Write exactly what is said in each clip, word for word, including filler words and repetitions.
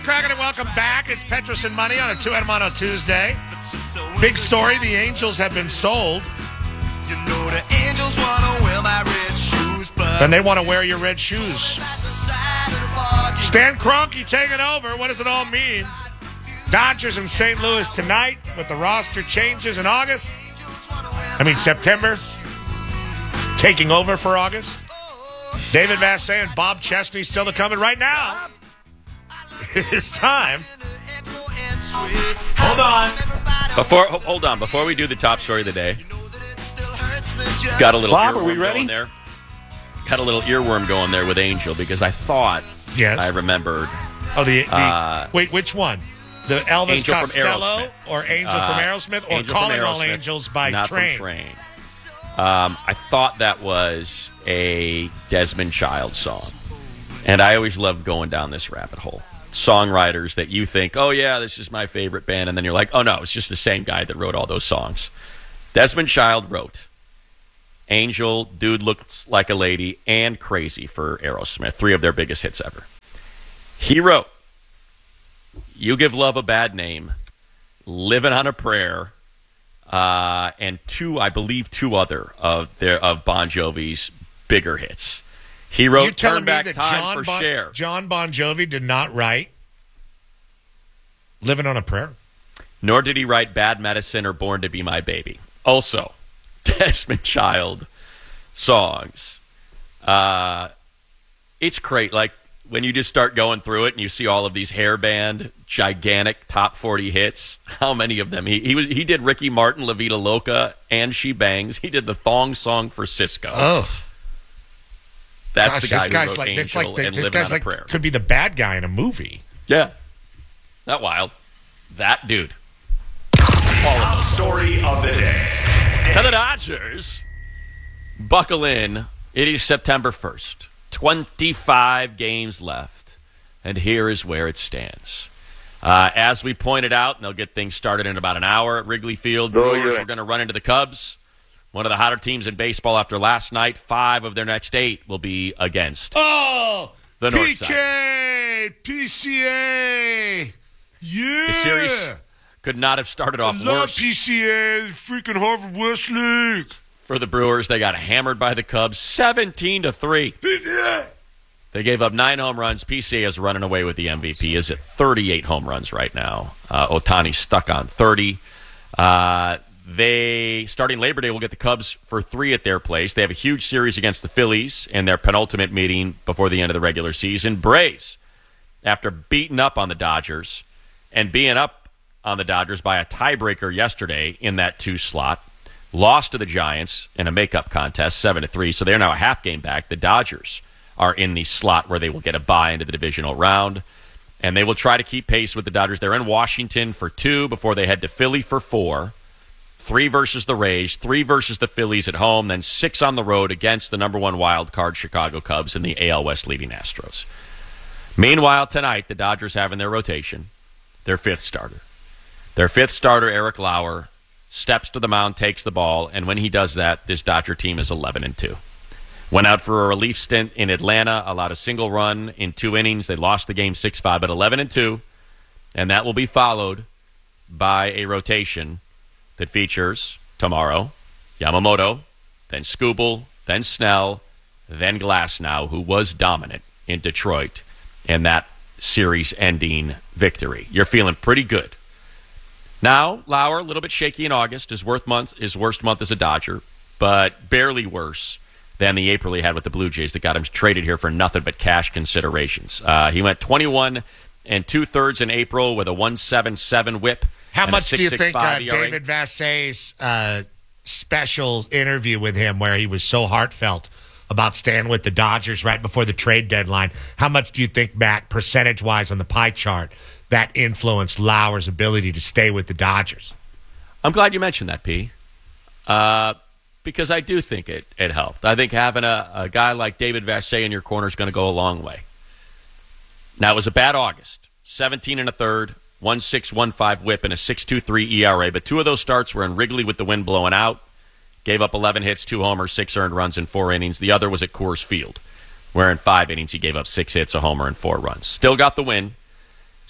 Kraken, and welcome back. It's Petros and Money on a two Hermano Tuesday. Big story, the Angels have been sold. You know the Angels want to wear my red shoes, but Then they want to wear your red shoes. Stan Kroenke taking over. What does it all mean? Dodgers in Saint Louis tonight with the roster changes in August. I mean September. Taking over for August. David Vassegh and Bob Chesney still to come. And right now, it's time. Hold on. Before hold on. Before we do the top story of the day, got a little Bob, earworm are we ready? going there. Got a little earworm going there with Angel because I thought Yes. I remembered Oh, the, the Uh, wait, which one? The Elvis Angel from Costello Aerosmith. or Angel Uh, from Aerosmith or Angel Calling from All Aerosmith, Angels by not Train? From Train. Um, I thought that was a Desmond Child song, and I always loved going down this rabbit hole. Songwriters that you think, oh yeah, this is my favorite band, and then you're like, oh no, it's just the same guy that wrote all those songs. Desmond Child wrote Angel, Dude Looks Like a Lady, and Crazy for Aerosmith, three of their biggest hits ever. He wrote You Give Love a Bad Name, Living on a Prayer, uh, and two, I believe, two other of their of Bon Jovi's bigger hits. He wrote You telling Turn me Back that Time John for bon, Cher. John Bon Jovi did not write Living on a Prayer? Nor did he write Bad Medicine or Born to Be My Baby. Also, Desmond Child songs. Uh, it's great. Like, when you just start going through it and you see all of these hair band, gigantic top forty hits, how many of them? He he, was, he did Ricky Martin, La Vida Loca, and She Bangs. He did the thong song for Cisco. Oh. That's Gosh, the guy this who guy's wrote like, Angel this like the, and this Living guy's on like a Prayer. could be the bad guy in a movie. Yeah. That wild. That dude. Top story of the day. To the Dodgers. Buckle in. It is September first. twenty-five games left. And here is where it stands. Uh, as we pointed out, and they'll get things started in about an hour at Wrigley Field. Brewers are going to run into the Cubs. One of the hotter teams in baseball after last night. Five of their next eight will be against Oh, the North P Side. K, P C A. Yeah. The series could not have started off I love worse P C A, freaking Harvard Westlake. for the Brewers. They got hammered by the Cubs, seventeen to three. They gave up nine home runs. P C A is running away with the M V P. Is at thirty-eight home runs right now. Uh, Ohtani's stuck on thirty. Uh, they, starting Labor Day, will get the Cubs for three at their place. They have a huge series against the Phillies in their penultimate meeting before the end of the regular season. Braves, after beating up on the Dodgers and being up on the Dodgers by a tiebreaker yesterday in that two slot, lost to the Giants in a makeup contest, seven to three. So they're now a half game back. The Dodgers are in the slot where they will get a bye into the divisional round, and they will try to keep pace with the Dodgers. They're in Washington for two before they head to Philly for four. Three versus the Rays, three versus the Phillies at home, then six on the road against the number one wild card Chicago Cubs and the A L West leading Astros. Meanwhile, tonight, the Dodgers have in their rotation their fifth starter. Their fifth starter, Eric Lauer, steps to the mound, takes the ball, and when he does that, this Dodger team is eleven and two. Went out for a relief stint in Atlanta, allowed a single run in two innings. They lost the game six five at eleven and two, and that will be followed by a rotation that features tomorrow Yamamoto, then Skubal, then Snell, then Glasnow, who was dominant in Detroit in that series-ending victory. You're feeling pretty good. Now, Lauer, a little bit shaky in August. His worst month, his worst month as a Dodger, but barely worse than the April he had with the Blue Jays that got him traded here for nothing but cash considerations. Uh, he went twenty-one and two-thirds in April with a one point seven seven whip. How and much a do you think uh, E R A. David Vasse's uh, special interview with him where he was so heartfelt about staying with the Dodgers right before the trade deadline, how much do you think, Matt, percentage-wise on the pie chart, that influenced Lauer's ability to stay with the Dodgers? I'm glad you mentioned that, P. Uh, because I do think it, it helped. I think having a, a guy like David Vassegh in your corner is going to go a long way. Now, it was a bad August. seventeen and a third, one point six one five whip, and a six point two three E R A. But two of those starts were in Wrigley with the wind blowing out. Gave up eleven hits, two homers, six earned runs in four innings. The other was at Coors Field, where in five innings he gave up six hits, a homer, and four runs. Still got the win.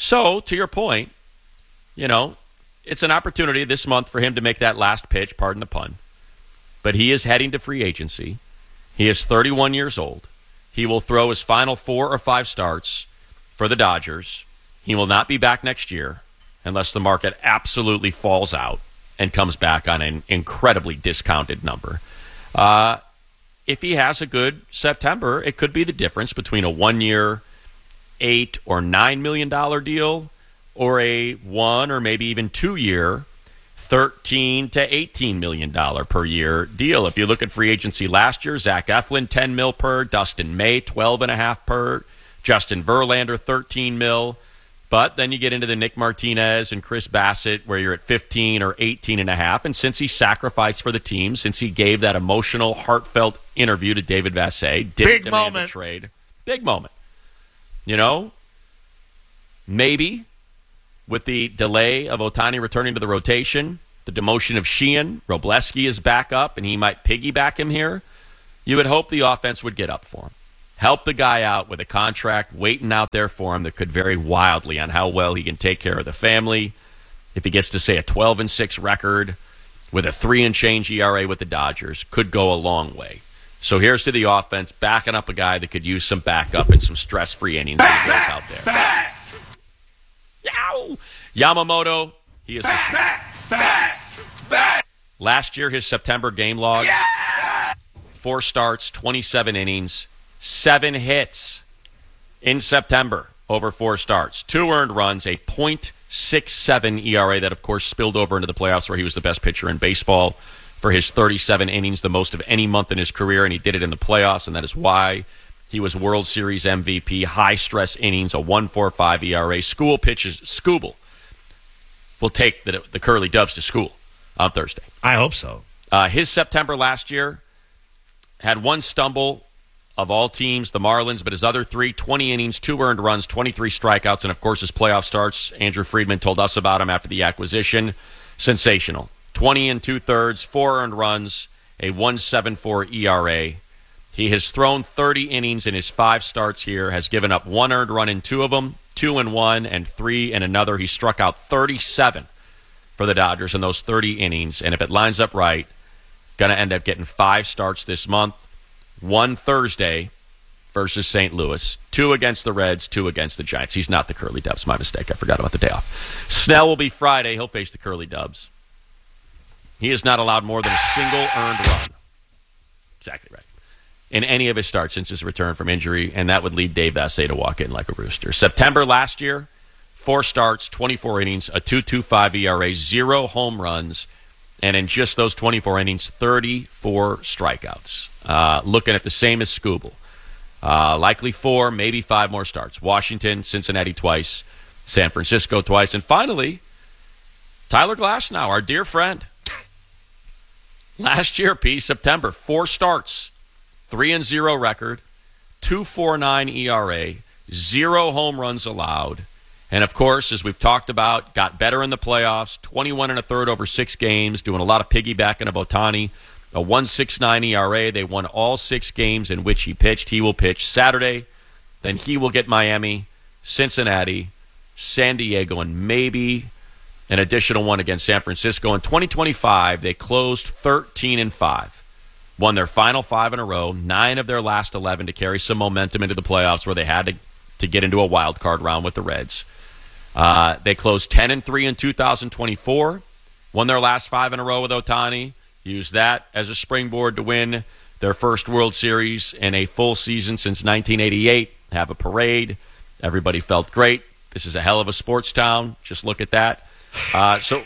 So, to your point, you know, it's an opportunity this month for him to make that last pitch, pardon the pun. But he is heading to free agency. He is thirty-one years old. He will throw his final four or five starts for the Dodgers. He will not be back next year unless the market absolutely falls out and comes back on an incredibly discounted number. Uh, if he has a good September, it could be the difference between a one-year, eight or nine million dollar deal or a one or maybe even two-year, thirteen to eighteen million dollar per year deal. If you look at free agency last year, Zach Eflin ten mil per, Dustin May twelve and a half per, Justin Verlander thirteen mil. But then you get into the Nick Martinez and Chris Bassett where you're at fifteen or eighteen and a half. And since he sacrificed for the team, since he gave that emotional, heartfelt interview to David Vassegh, didn't big demand moment. a trade. Big moment. You know, maybe with the delay of Ohtani returning to the rotation, the demotion of Sheehan, Robleski is back up, and he might piggyback him here. You would hope the offense would get up for him. Help the guy out with a contract waiting out there for him that could vary wildly on how well he can take care of the family. If he gets to, say, a twelve and six record with a three and change E R A with the Dodgers, could go a long way. So here's to the offense, backing up a guy that could use some backup and some stress-free innings as he goes out there. Yow! Yamamoto, he is the last year, his September game logs, four starts, twenty-seven innings, seven hits in September over four starts, two earned runs, a point six seven E R A that, of course, spilled over into the playoffs where he was the best pitcher in baseball for his thirty-seven innings, the most of any month in his career, and he did it in the playoffs, and that is why he was World Series M V P, high-stress innings, a one point four five E R A. School pitches, Scooble will take the, the Curly Dubs to school on Thursday. I hope so. Uh, his September last year had one stumble of all teams, the Marlins, but his other three, twenty innings, two earned runs, twenty-three strikeouts, and, of course, his playoff starts. Andrew Friedman told us about him after the acquisition. Sensational. twenty and two-thirds, four earned runs, a one point seven four E R A. He has thrown thirty innings in his five starts here, has given up one earned run in two of them, two in one, and three in another. He struck out thirty-seven for the Dodgers in those thirty innings, and if it lines up right, going to end up getting five starts this month, one Thursday versus Saint Louis, two against the Reds, two against the Giants. He's not the Curly Dubs. My mistake. I forgot about the day off. Snell will be Friday. He'll face the Curly Dubs. He has not allowed more than a single earned run. Exactly right. In any of his starts since his return from injury, and that would lead Dave Vassegh to walk in like a rooster. September last year, four starts, twenty-four innings, a two point two five E R A, zero home runs, and in just those twenty-four innings, thirty-four strikeouts. Uh, looking at the same as Scooble. Uh, likely four, maybe five more starts. Washington, Cincinnati twice, San Francisco twice, and finally, Tyler Glasnow, our dear friend. Last year, P, September, four starts, three and zero record, two point four nine E R A, zero home runs allowed, and of course, as we've talked about, got better in the playoffs, twenty-one and a third over six games, doing a lot of piggybacking of Ohtani, a one point six nine E R A. They won all six games in which he pitched. He will pitch Saturday, then he will get Miami, Cincinnati, San Diego, and maybe an additional one against San Francisco. In twenty twenty-five, they closed thirteen and five. Won their final five in a row, nine of their last eleven to carry some momentum into the playoffs where they had to, to get into a wild card round with the Reds. Uh, they closed ten and three in two thousand twenty-four, won their last five in a row with Ohtani, used that as a springboard to win their first World Series in a full season since nineteen eighty-eight, have a parade. Everybody felt great. This is a hell of a sports town. Just look at that. Uh, so,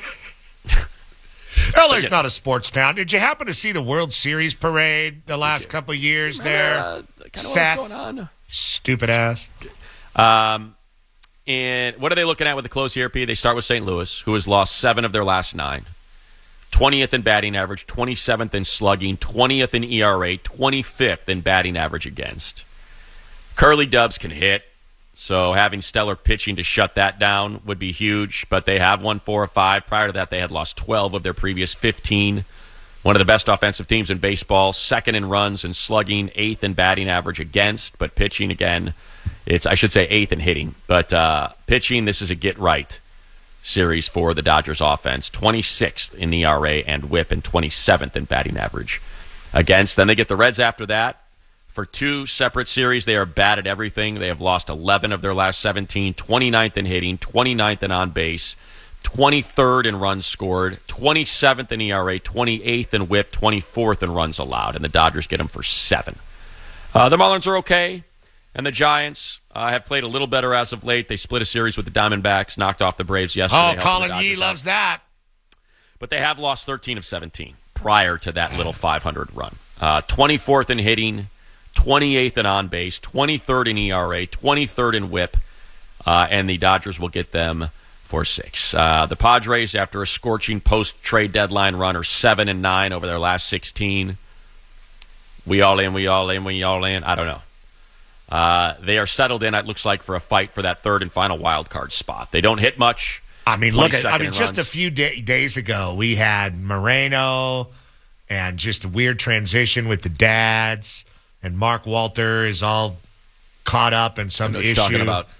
L A's not a sports town. Did you happen to see the World Series parade the last couple of years there? Uh, kind of Seth, what's going on? Stupid ass. Um, and what are they looking at with the close here, P? They start with Saint Louis, who has lost seven of their last nine. twentieth in batting average, twenty-seventh in slugging, twentieth in E R A, twenty-fifth in batting average against. Curly Dubs can hit. So having stellar pitching to shut that down would be huge, but they have won four or five. Prior to that, they had lost twelve of their previous fifteen. One of the best offensive teams in baseball, second in runs and slugging, eighth in batting average against, but pitching, again, It's, I should say, eighth in hitting. But uh, pitching, this is a get-right series for the Dodgers offense. twenty-sixth in E R A and whip and twenty-seventh in batting average against. Then they get the Reds after that. For two separate series, they are bad at everything. They have lost eleven of their last seventeen, twenty-ninth in hitting, twenty-ninth in on-base, twenty-third in runs scored, twenty-seventh in E R A, twenty-eighth in whip, twenty-fourth in runs allowed, and the Dodgers get them for seven. Uh, the Marlins are okay. And the Giants uh, have played a little better as of late. They split a series with the Diamondbacks, knocked off the Braves yesterday. Oh, Colin Yee loves that. But they have lost thirteen of seventeen prior to that little five hundred run. Uh, twenty-fourth in hitting, twenty-eighth in on-base, twenty-third in E R A, twenty-third in whip, uh, and the Dodgers will get them for six. Uh, the Padres, after a scorching post-trade deadline run, are seven and nine over their last sixteen. We all in, we all in, we all in. I don't know. Uh, they are settled in, it looks like, for a fight for that third and final wild card spot. They don't hit much. I mean, look at, I mean, runs. just a few day, days ago, we had Moreno and just a weird transition with the dads, and Mark Walter is all caught up in some I know issue. Talking about